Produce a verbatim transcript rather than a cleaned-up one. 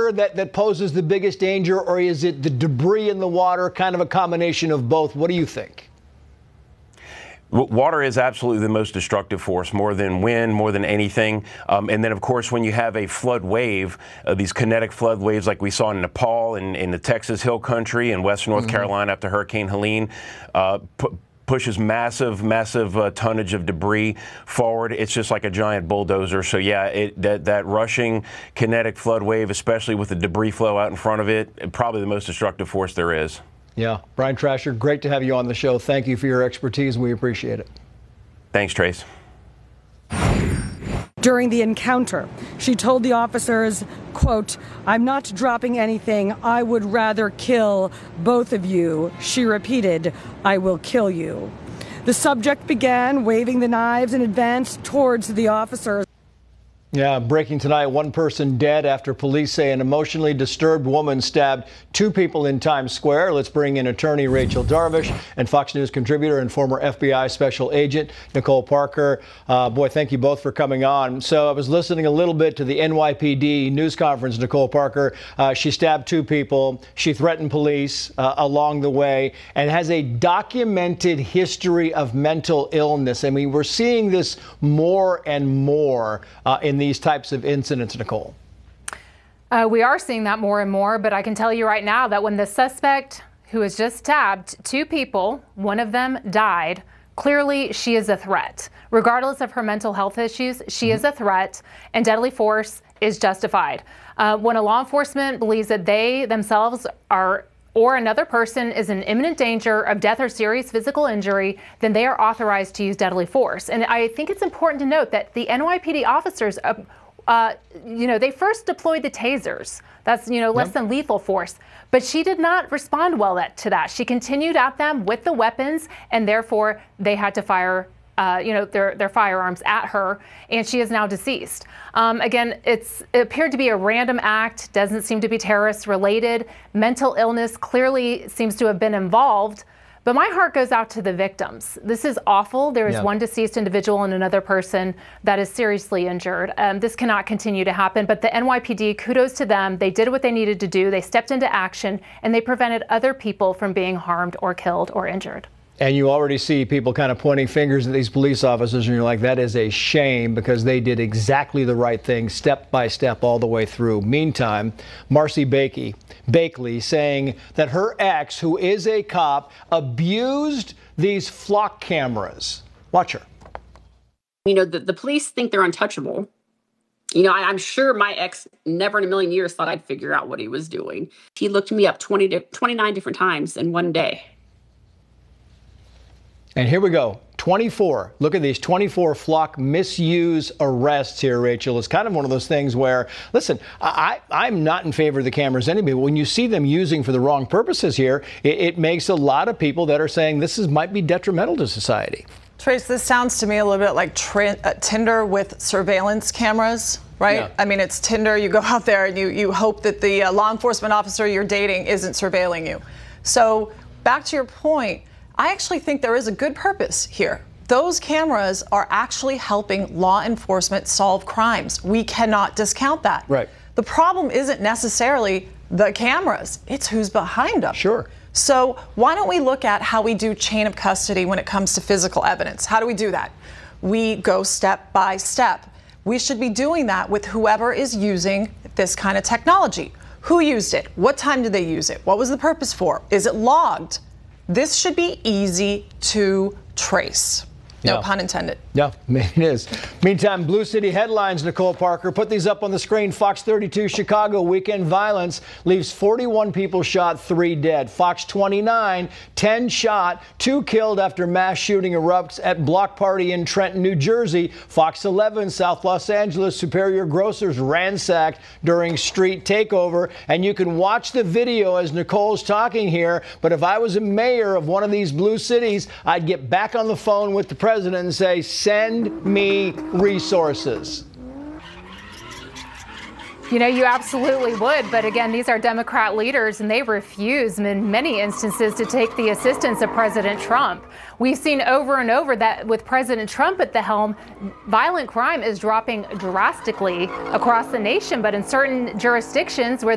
water that, that poses the biggest danger, or is it the debris in the water, kind of a combination of both? What do you think? Water is absolutely the most destructive force, more than wind, more than anything. Um, and then, of course, when you have a flood wave, uh, these kinetic flood waves like we saw in Nepal and in, in the Texas Hill Country and Western North mm-hmm. Carolina after Hurricane Helene, uh, pu- pushes massive, massive uh, tonnage of debris forward. It's just like a giant bulldozer. So, yeah, it, that, that rushing kinetic flood wave, especially with the debris flow out in front of it, probably the most destructive force there is. Yeah. Brian Trasher, great to have you on the show. Thank you for your expertise. We appreciate it. Thanks, Trace. During the encounter, she told the officers, quote, "I'm not dropping anything. I would rather kill both of you." She repeated, "I will kill you." The subject began waving the knives and advanced towards the officers. Yeah, breaking tonight, one person dead after police say an emotionally disturbed woman stabbed two people in Times Square. Let's bring in attorney Rachel Darvish and Fox News contributor and former F B I special agent Nicole Parker. Uh, boy, thank you both for coming on. So I was listening a little bit to the N Y P D news conference, Nicole Parker. Uh, she stabbed two people. She threatened police uh, along the way and has a documented history of mental illness. I mean, we're seeing this more and more uh, in these types of incidents, Nicole. Uh, we are seeing that more and more, but I can tell you right now that when the suspect who has just stabbed two people, one of them died, clearly she is a threat. Regardless of her mental health issues, she mm-hmm. is a threat, and deadly force is justified. Uh, when a law enforcement believes that they themselves are or another person is in imminent danger of death or serious physical injury, then they are authorized to use deadly force. And I think it's important to note that the N Y P D officers, uh, uh, you know, they first deployed the tasers. That's, you know, less yep. than lethal force. But she did not respond well that, to that. She continued at them with the weapons, and therefore they had to fire Uh, you know, their, their firearms at her, and she is now deceased. Um, again, it's, it appeared to be a random act, doesn't seem to be terrorist related. Mental illness clearly seems to have been involved, but my heart goes out to the victims. This is awful. There is yeah. one deceased individual and another person that is seriously injured. Um, this cannot continue to happen, but the N Y P D, kudos to them. They did what they needed to do. They stepped into action, and they prevented other people from being harmed or killed or injured. And you already see people kind of pointing fingers at these police officers, and you're like, that is a shame, because they did exactly the right thing, step by step, all the way through. Meantime, Marcy Bakey, Bakley saying that her ex, who is a cop, abused these flock cameras. Watch her. You know, the, the police think they're untouchable. You know, I, I'm sure my ex never in a million years thought I'd figure out what he was doing. He looked me up twenty to twenty-nine different times in one day. And here we go. twenty-four. Look at these twenty-four flock misuse arrests here, Rachel. It's kind of one of those things where, listen, I, I'm not in favor of the cameras anyway, but when you see them using for the wrong purposes here, it, it makes a lot of people that are saying this is might be detrimental to society. Trace, this sounds to me a little bit like tra- uh, Tinder with surveillance cameras, right? Yeah. I mean, it's Tinder. You go out there and you, you hope that the uh, law enforcement officer you're dating isn't surveilling you. So back to your point, I actually think there is a good purpose here. Those cameras are actually helping law enforcement solve crimes. We cannot discount that. Right. The problem isn't necessarily the cameras, it's who's behind them. Sure. So why don't we look at how we do chain of custody when it comes to physical evidence? How do we do that? We go step by step. We should be doing that with whoever is using this kind of technology. Who used it? What time did they use it? What was the purpose for? Is it logged? This should be easy to trace. No yeah. pun intended. Yeah, it is. Meantime, Blue City headlines, Nicole Parker. Put these up on the screen. Fox thirty-two, Chicago, weekend violence leaves forty-one people shot, three dead. Fox twenty-nine, ten shot, two killed after mass shooting erupts at block party in Trenton, New Jersey. Fox eleven, South Los Angeles, Superior Grocers ransacked during street takeover. And you can watch the video as Nicole's talking here. But if I was a mayor of one of these blue cities, I'd get back on the phone with the president President and say, send me resources. You know, you absolutely would. But again, these are Democrat leaders, and they refuse in many instances to take the assistance of President Trump. We've seen over and over that with President Trump at the helm, violent crime is dropping drastically across the nation. But in certain jurisdictions where